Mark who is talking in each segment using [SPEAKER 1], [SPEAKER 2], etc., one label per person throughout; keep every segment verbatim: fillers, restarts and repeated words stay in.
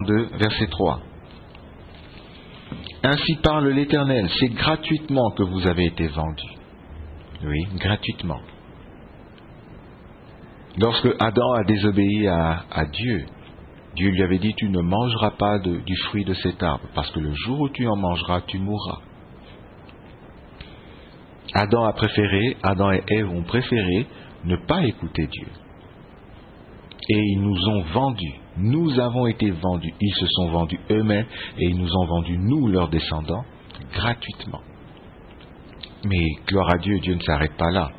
[SPEAKER 1] quarante-deux, verset trois. Ainsi parle l'Éternel, c'est gratuitement que vous avez été vendus. Oui, gratuitement. Lorsque Adam a désobéi à, à Dieu, Dieu lui avait dit, tu ne mangeras pas de, du fruit de cet arbre, parce que le jour où tu en mangeras, tu mourras. Adam a préféré, Adam et Ève ont préféré ne pas écouter Dieu. Et ils nous ont vendus. Nous avons été vendus. Ils se sont vendus eux-mêmes et ils nous ont vendus, nous, leurs descendants, gratuitement. Mais gloire à Dieu, Dieu ne s'arrête pas là.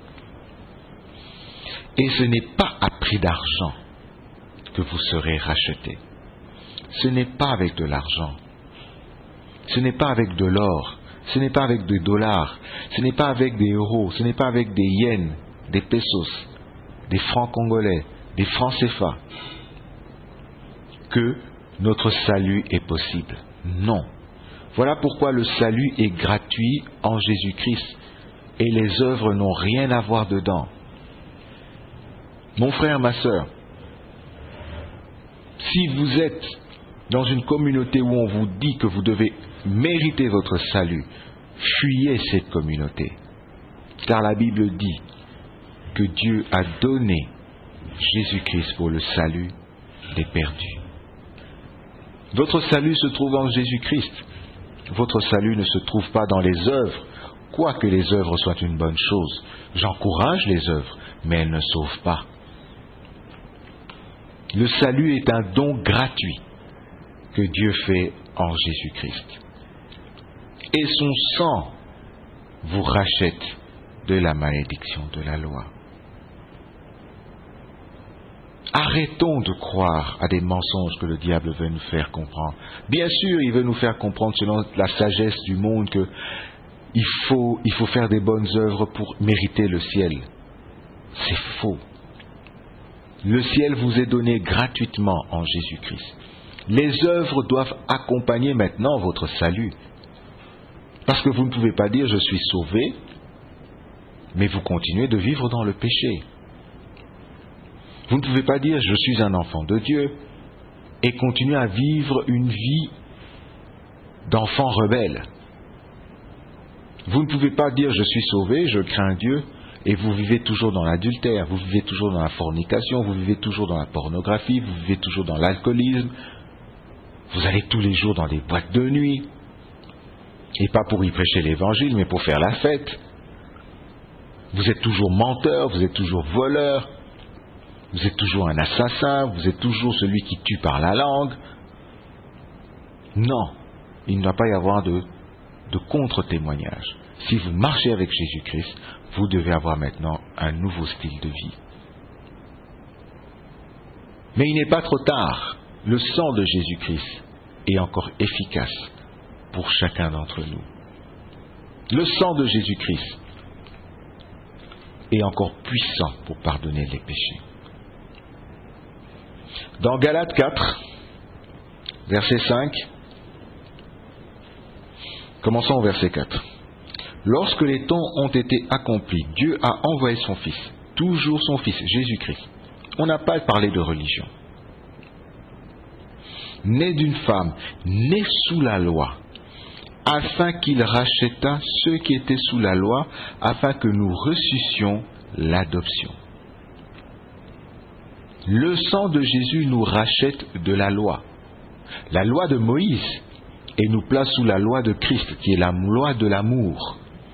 [SPEAKER 1] Et ce n'est pas à prix d'argent que vous serez rachetés. Ce n'est pas avec de l'argent. Ce n'est pas avec de l'or. Ce n'est pas avec des dollars. Ce n'est pas avec des euros. Ce n'est pas avec des yens, des pesos, des francs congolais, des francs C F A que notre salut est possible. Non. Voilà pourquoi le salut est gratuit en Jésus-Christ et les œuvres n'ont rien à voir dedans. Mon frère, ma sœur, si vous êtes dans une communauté où on vous dit que vous devez mériter votre salut, fuyez cette communauté. Car la Bible dit que Dieu a donné Jésus-Christ pour le salut des perdus. Votre salut se trouve en Jésus-Christ. Votre salut ne se trouve pas dans les œuvres, quoique les œuvres soient une bonne chose. J'encourage les œuvres, mais elles ne sauvent pas. Le salut est un don gratuit que Dieu fait en Jésus-Christ. Et son sang vous rachète de la malédiction de la loi. Arrêtons de croire à des mensonges que le diable veut nous faire comprendre. Bien sûr, il veut nous faire comprendre selon la sagesse du monde que il faut, il faut faire des bonnes œuvres pour mériter le ciel. C'est faux. Le ciel vous est donné gratuitement en Jésus-Christ. Les œuvres doivent accompagner maintenant votre salut. Parce que vous ne pouvez pas dire « je suis sauvé », mais vous continuez de vivre dans le péché. Vous ne pouvez pas dire « je suis un enfant de Dieu » et continuer à vivre une vie d'enfant rebelle. Vous ne pouvez pas dire « je suis sauvé, je crains Dieu » et vous vivez toujours dans l'adultère, vous vivez toujours dans la fornication, vous vivez toujours dans la pornographie, vous vivez toujours dans l'alcoolisme, vous allez tous les jours dans des boîtes de nuit, et pas pour y prêcher l'évangile, mais pour faire la fête. Vous êtes toujours menteur, vous êtes toujours voleur, vous êtes toujours un assassin, vous êtes toujours celui qui tue par la langue. Non, il ne doit pas y avoir de, de contre-témoignage. Si vous marchez avec Jésus-Christ, vous devez avoir maintenant un nouveau style de vie. Mais il n'est pas trop tard. Le sang de Jésus-Christ est encore efficace pour chacun d'entre nous. Le sang de Jésus-Christ est encore puissant pour pardonner les péchés. Dans Galates quatre, verset cinq, commençons au verset quatre. Lorsque les temps ont été accomplis, Dieu a envoyé son Fils, toujours son Fils, Jésus-Christ. On n'a pas parlé de religion. Né d'une femme, né sous la loi, afin qu'il rachètât ceux qui étaient sous la loi, afin que nous reçussions l'adoption. Le sang de Jésus nous rachète de la loi. La loi de Moïse, et nous place sous la loi de Christ, qui est la loi de l'amour.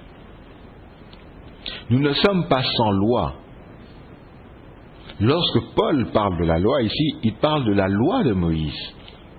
[SPEAKER 1] Nous ne sommes pas sans loi. Lorsque Paul parle de la loi ici, il parle de la loi de Moïse.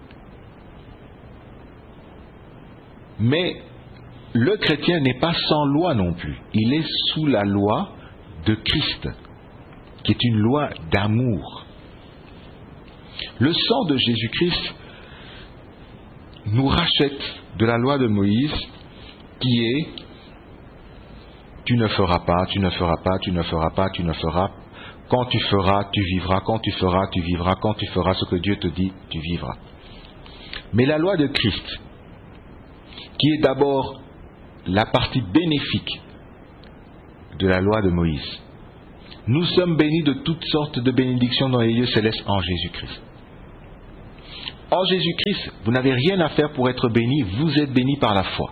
[SPEAKER 1] Mais le chrétien n'est pas sans loi non plus. Il est sous la loi de Christ, qui est une loi d'amour. Le sang de Jésus-Christ nous rachète de la loi de Moïse, qui est tu ne feras pas, tu ne feras pas, tu ne feras pas, tu ne feras. Quand tu feras, tu vivras. Quand tu feras, tu vivras. Quand tu feras ce que Dieu te dit, tu vivras. Mais la loi de Christ, qui est d'abord la partie bénéfique de la loi de Moïse. Nous sommes bénis de toutes sortes de bénédictions dans les lieux célestes en Jésus-Christ. En Jésus-Christ, vous n'avez rien à faire pour être béni, vous êtes béni par la foi.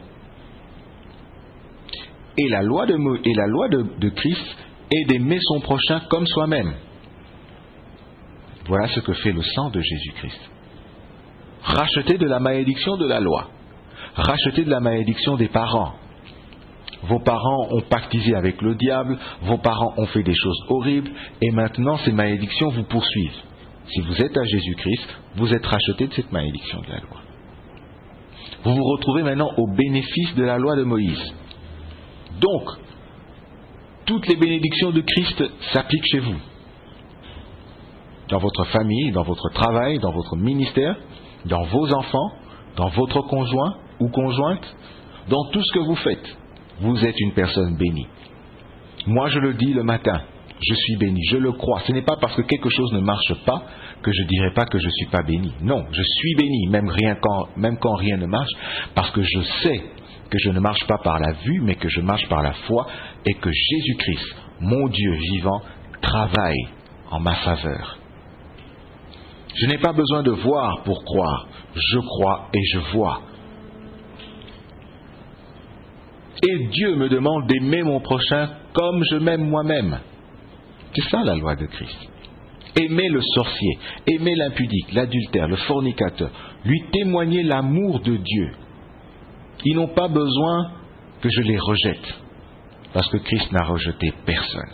[SPEAKER 1] Et la loi de, et la loi de, de Christ est d'aimer son prochain comme soi-même. Voilà ce que fait le sang de Jésus-Christ. Racheter de la malédiction de la loi. Racheter de la malédiction des parents. Vos parents ont pactisé avec le diable, vos parents ont fait des choses horribles, et maintenant ces malédictions vous poursuivent. Si vous êtes à Jésus-Christ, vous êtes racheté de cette malédiction de la loi. Vous vous retrouvez maintenant au bénéfice de la loi de Moïse. Donc, toutes les bénédictions de Christ s'appliquent chez vous. Dans votre famille, dans votre travail, dans votre ministère, dans vos enfants, dans votre conjoint ou conjointe, dans tout ce que vous faites. Vous êtes une personne bénie. Moi, je le dis le matin, je suis béni, je le crois. Ce n'est pas parce que quelque chose ne marche pas que je ne dirai pas que je ne suis pas béni. Non, je suis béni, même, rien quand, même quand rien ne marche, parce que je sais que je ne marche pas par la vue, mais que je marche par la foi, et que Jésus-Christ, mon Dieu vivant, travaille en ma faveur. Je n'ai pas besoin de voir pour croire, je crois et je vois. Et Dieu me demande d'aimer mon prochain comme je m'aime moi-même. C'est ça la loi de Christ. Aimer le sorcier, aimer l'impudique, l'adultère, le fornicateur, lui témoigner l'amour de Dieu. Ils n'ont pas besoin que je les rejette, parce que Christ n'a rejeté personne.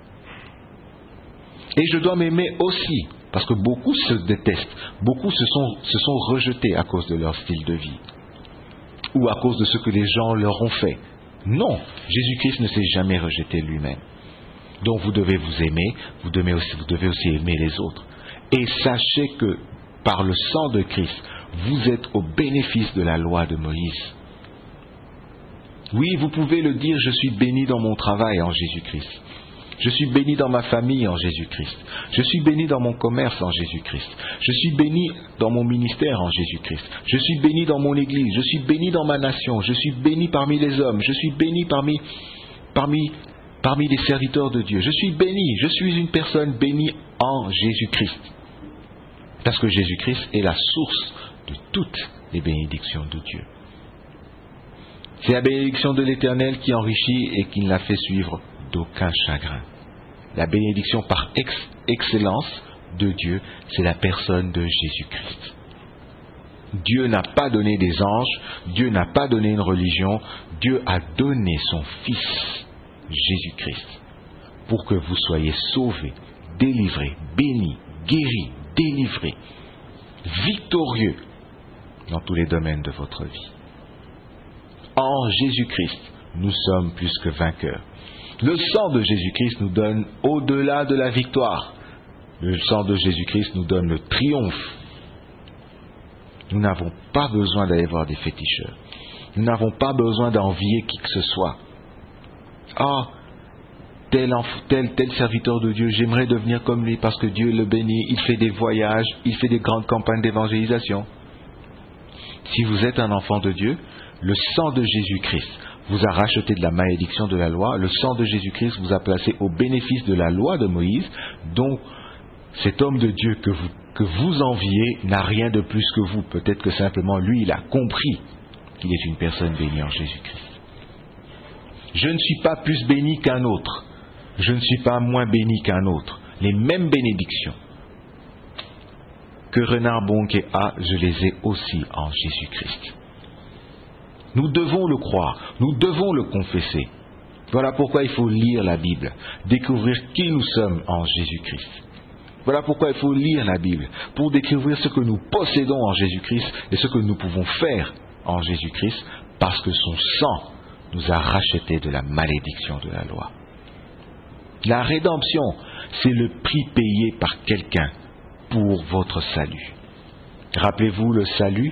[SPEAKER 1] Et je dois m'aimer aussi, parce que beaucoup se détestent, beaucoup se sont, se sont rejetés à cause de leur style de vie, ou à cause de ce que les gens leur ont fait. Non, Jésus-Christ ne s'est jamais rejeté lui-même. Donc vous devez vous aimer, vous devez aussi, vous devez aussi aimer les autres. Et sachez que par le sang de Christ, vous êtes au bénéfice de la loi de Moïse. Oui, vous pouvez le dire, je suis béni dans mon travail en Jésus-Christ. Je suis béni dans ma famille en Jésus-Christ. Je suis béni dans mon commerce en Jésus-Christ. Je suis béni dans mon ministère en Jésus-Christ. Je suis béni dans mon église. Je suis béni dans ma nation. Je suis béni parmi les hommes. Je suis béni parmi, parmi, parmi les serviteurs de Dieu. Je suis béni. Je suis une personne bénie en Jésus-Christ. Parce que Jésus-Christ est la source de toutes les bénédictions de Dieu. C'est la bénédiction de l'Éternel qui enrichit et qui ne la fait suivre d'aucun chagrin. La bénédiction par ex- excellence de Dieu, c'est la personne de Jésus-Christ. Dieu n'a pas donné des anges, Dieu n'a pas donné une religion, Dieu a donné son Fils, Jésus-Christ, pour que vous soyez sauvés, délivrés, bénis, guéris, délivrés, victorieux dans tous les domaines de votre vie. En Jésus-Christ, nous sommes plus que vainqueurs. Le sang de Jésus-Christ nous donne au-delà de la victoire. Le sang de Jésus-Christ nous donne le triomphe. Nous n'avons pas besoin d'aller voir des féticheurs. Nous n'avons pas besoin d'envier qui que ce soit. Ah, tel, tel, tel serviteur de Dieu, j'aimerais devenir comme lui parce que Dieu le bénit, il fait des voyages, il fait des grandes campagnes d'évangélisation. Si vous êtes un enfant de Dieu, le sang de Jésus-Christ vous a racheté de la malédiction de la loi. Le sang de Jésus-Christ vous a placé au bénéfice de la loi de Moïse. Donc, cet homme de Dieu que vous, que vous enviez n'a rien de plus que vous. Peut-être que simplement lui, il a compris qu'il est une personne bénie en Jésus-Christ. Je ne suis pas plus béni qu'un autre. Je ne suis pas moins béni qu'un autre. Les mêmes bénédictions que Renard Bonquet a, je les ai aussi en Jésus-Christ. Nous devons le croire, nous devons le confesser. Voilà pourquoi il faut lire la Bible, découvrir qui nous sommes en Jésus-Christ. Voilà pourquoi il faut lire la Bible, pour découvrir ce que nous possédons en Jésus-Christ et ce que nous pouvons faire en Jésus-Christ, parce que son sang nous a rachetés de la malédiction de la loi. La rédemption, c'est le prix payé par quelqu'un pour votre salut. Rappelez-vous, le salut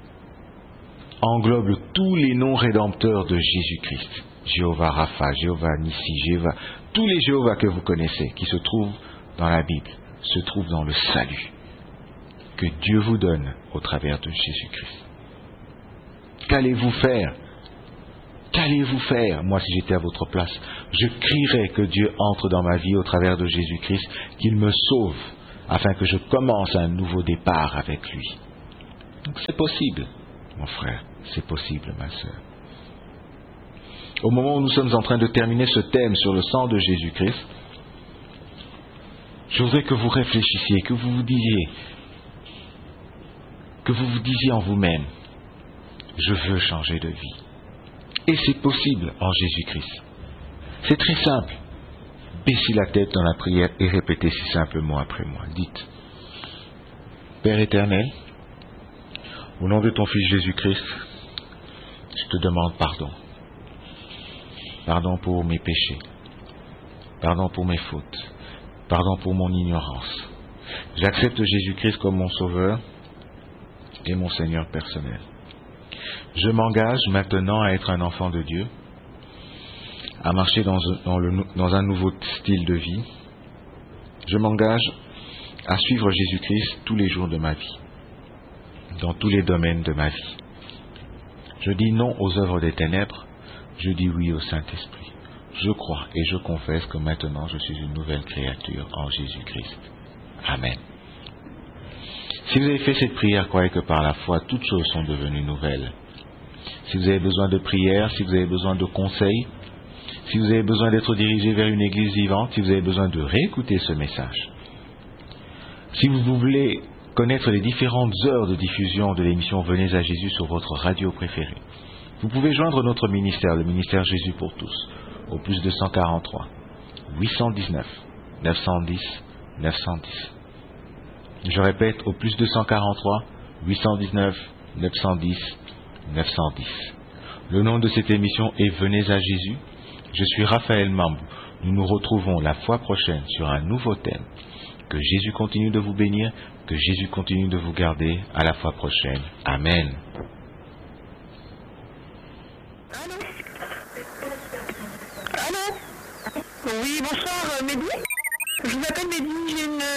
[SPEAKER 1] englobe tous les noms rédempteurs de Jésus-Christ. Jéhovah Rapha, Jéhovah Nissi, Jéhovah, tous les Jéhovah que vous connaissez, qui se trouvent dans la Bible, se trouvent dans le salut que Dieu vous donne au travers de Jésus-Christ. Qu'allez-vous faire? Qu'allez-vous faire? Moi, si j'étais à votre place, je crierais que Dieu entre dans ma vie au travers de Jésus-Christ, qu'il me sauve, afin que je commence un nouveau départ avec lui. Donc c'est possible, mon frère, c'est possible, ma sœur. Au moment où nous sommes en train de terminer ce thème sur le sang de Jésus-Christ, je voudrais que vous réfléchissiez, que vous vous disiez, que vous vous disiez en vous-même, je veux changer de vie. Et c'est possible en Jésus-Christ. C'est très simple. Baissez la tête dans la prière et répétez si simplement après moi. Dites, Père éternel, au nom de ton Fils Jésus-Christ, je te demande pardon. Pardon pour mes péchés. Pardon pour mes fautes. Pardon pour mon ignorance. J'accepte Jésus-Christ comme mon Sauveur et mon Seigneur personnel. Je m'engage maintenant à être un enfant de Dieu, à marcher dans, dans, le, dans un nouveau style de vie. Je m'engage à suivre Jésus-Christ tous les jours de ma vie, dans tous les domaines de ma vie. Je dis non aux œuvres des ténèbres, je dis oui au Saint-Esprit. Je crois et je confesse que maintenant je suis une nouvelle créature en Jésus-Christ. Amen. Si vous avez fait cette prière, croyez que par la foi, toutes choses sont devenues nouvelles. Si vous avez besoin de prière, si vous avez besoin de conseils, si vous avez besoin d'être dirigé vers une église vivante, si vous avez besoin de réécouter ce message, si vous voulez connaître les différentes heures de diffusion de l'émission Venez à Jésus sur votre radio préférée, vous pouvez joindre notre ministère, le ministère Jésus pour tous, au plus deux cent quarante-trois, huit cent dix-neuf, neuf cent dix, neuf cent dix. Je répète, au plus deux cent quarante-trois, huit cent dix-neuf, neuf cent dix, neuf cent dix. Le nom de cette émission est Venez à Jésus. Je suis Raphaël Mambou. Nous nous retrouvons la fois prochaine sur un nouveau thème. Que Jésus continue de vous bénir, que Jésus continue de vous garder. À la fois prochaine. Amen.
[SPEAKER 2] Allô? Allô? Oui, bonsoir, euh, Mehdi. Je vous appelle Mehdi, j'ai une...